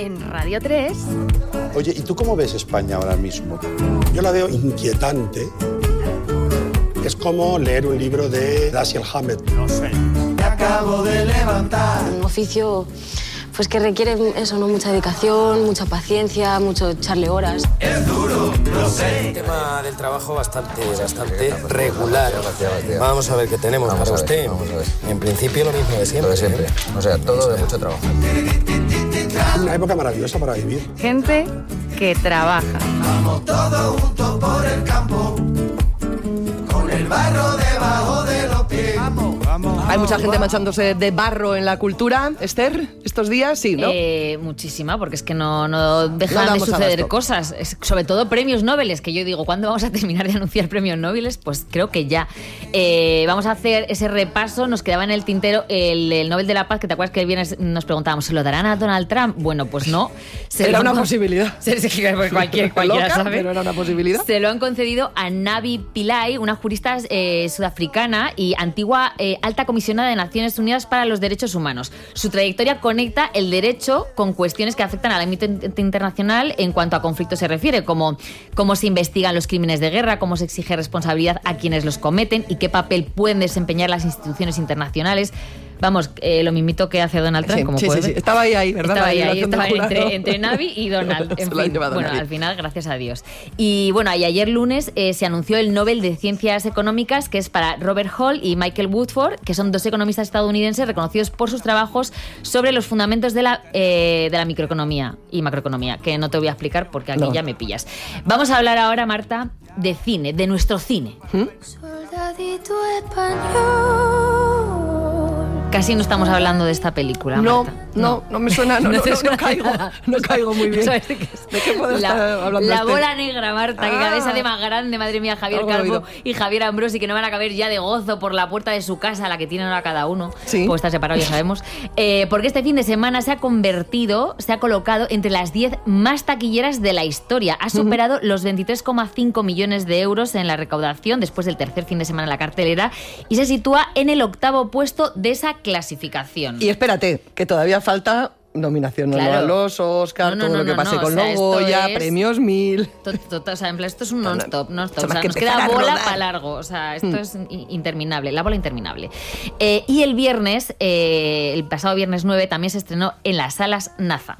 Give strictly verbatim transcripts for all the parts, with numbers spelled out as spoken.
en Radio tres. Oye, ¿y tú cómo ves España ahora mismo? Yo la veo inquietante. Es como leer un libro de Dashiell Hammett. No sé. Me acabo de levantar. Un oficio pues que requiere eso, ¿no? Mucha dedicación, mucha paciencia, mucho echarle horas. Es duro, lo sé. El tema del trabajo bastante, bastante regular. Vamos a ver qué tenemos vamos para ver, usted. Vamos a ver. En principio lo mismo de siempre. Lo de siempre. O sea, todo de mucho trabajo. Una época maravillosa para vivir. Gente que trabaja. Vamos todos juntos por el campo, con el barro debajo de los pies. Vamos, vamos. Hay mucha gente manchándose de barro en la cultura, Esther, estos días, sí, ¿no? Eh, muchísima, porque es que no, no dejan No de damos suceder abasto. cosas, es- sobre todo premios Nobel, que yo digo, ¿cuándo vamos a terminar de anunciar premios Nobel? Pues creo que ya. Eh, vamos a hacer ese repaso, nos quedaba en el tintero el, el Nobel de la Paz, que te acuerdas que el viernes nos preguntábamos, ¿se lo darán a Donald Trump? Bueno, pues no. Se Era lo han una con- posibilidad. Se- se- cualquier, cualquiera Loca, sabe. pero era una posibilidad. Se lo han concedido a Navi Pillay, una jurista eh, sudafricana y antigua eh, alta comisionada de Naciones Unidas para los Derechos Humanos. Su trayectoria conecta el derecho con cuestiones que afectan al ámbito in- internacional en cuanto a conflictos se refiere, como cómo se investigan los crímenes de guerra, cómo se exige responsabilidad a quienes los cometen y qué papel pueden desempeñar las instituciones internacionales. Vamos, eh, lo mismito que hace Donald Trump, Sí, como sí, puedes sí, ver. sí. Estaba ahí, ahí, ¿verdad? Estaba ahí, La ahí, relación del estaba jurado. entre, entre Navi y Donald. En Se lo ha fin, llevado bueno, Navi. al final, gracias a Dios. Y bueno, y ayer lunes eh, se anunció el Nobel de Ciencias Económicas, que es para Robert Hall y Michael Woodford, que son dos economistas estadounidenses reconocidos por sus trabajos sobre los fundamentos de la, eh, de la microeconomía y macroeconomía, que no te voy a explicar porque aquí No. ya me pillas. Vamos a hablar ahora, Marta, de cine, de nuestro cine. Soldadito español. Casi no estamos hablando de esta película, No, Marta. no, no me suena, no, no, te no, no suena caigo, nada. no caigo muy bien. ¿Sabes de qué es? ¿De qué puedo la, estar hablando La este? bola negra, Marta, que Ah. cada vez se hace más grande, madre mía, Javier Algo he Calvo oído. y Javier Ambrosi, que no van a caber ya de gozo por la puerta de su casa, la que tienen ahora cada uno, Sí. pues está separado, ya sabemos, eh, porque este fin de semana se ha convertido, se ha colocado entre las diez más taquilleras de la historia. Ha superado los veintitrés coma cinco millones de euros en la recaudación después del tercer fin de semana en la cartelera y se sitúa en el octavo puesto de esa clasificación. Y espérate, que todavía falta nominación ¿no? Claro. a los Oscar, No, no, todo no, lo que no, pase no, con o sea, los esto Goya, es- premios mil. To- to- o sea, en plan, esto es un non-stop, non-stop. Esto O sea, más que nos empezar queda a bola rodar. para largo. O sea, esto es in- interminable, la bola interminable. Eh, y el viernes, eh, el pasado viernes nueve, también se estrenó en las salas NASA.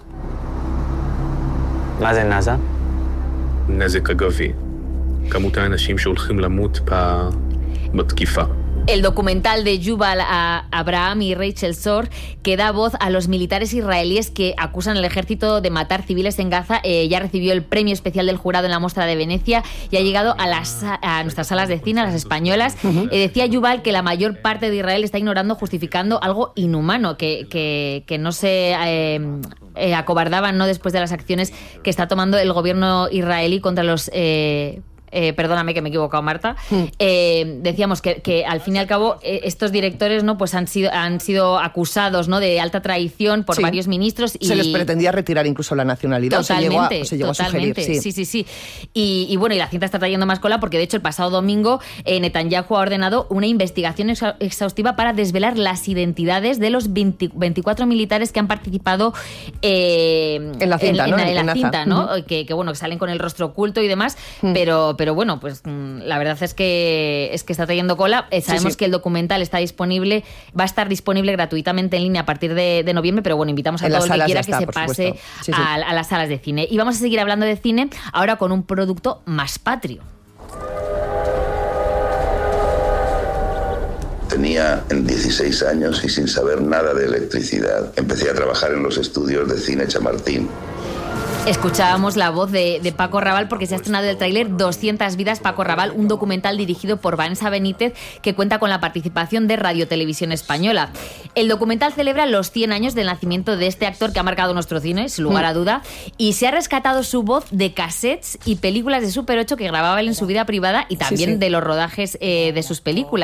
מה זה נאזה? נזק אגבי. כמות האנשים שהולכים למות ב- בתקיפה. El documental de Yuval a- Abraham y Rachel Sor, que da voz a los militares israelíes que acusan al ejército de matar civiles en Gaza, eh, ya recibió el premio especial del jurado en la Mostra de Venecia y ha llegado a, las, a nuestras salas de cine, a las españolas. Uh-huh. Eh, decía Yuval que la mayor parte de Israel está ignorando, justificando algo inhumano, que, que, que no se eh, eh, acobardaban, ¿no?, después de las acciones que está tomando el gobierno israelí contra los... Eh, Eh, perdóname que me he equivocado, Marta. Eh, decíamos que, que al fin y al cabo eh, estos directores, ¿no?, pues han sido han sido acusados, ¿no?, de alta traición por Sí. varios ministros y Se les pretendía retirar incluso la nacionalidad. Totalmente, o se llegó a, o se llegó totalmente. a sugerir. Sí, sí, sí. Y, y bueno, y la cinta está trayendo más cola porque de hecho el pasado domingo eh, Netanyahu ha ordenado una investigación exa- exhaustiva para desvelar las identidades de los veinte, veinticuatro militares que han participado eh, En la cinta, en, ¿no? en la, En en la Naza. cinta, ¿no? Ujú. que, que bueno, que salen con el rostro oculto y demás, Mm. pero, pero bueno, pues mm, la verdad es que es que está trayendo cola. Eh, sabemos sí. que el documental está disponible, va a estar disponible gratuitamente en línea a partir de, de noviembre, pero bueno, invitamos a En todo las el que salas quiera ya que está, se por pase supuesto. Sí, sí. a, a las salas de cine. Y vamos a seguir hablando de cine ahora con un producto más patrio. Tenía dieciséis años y sin saber nada de electricidad, empecé a trabajar en los estudios de cine Chamartín. Escuchábamos la voz de, de Paco Raval porque se ha estrenado el tráiler doscientas vidas Paco Raval, un documental dirigido por Vanessa Benítez que cuenta con la participación de Radio Televisión Española. El documental celebra los cien años del nacimiento de este actor que ha marcado nuestro cine, sin lugar a duda, y se ha rescatado su voz de cassettes y películas de Super ocho que grababa él en su vida privada y también Sí, sí. de los rodajes eh, de sus películas.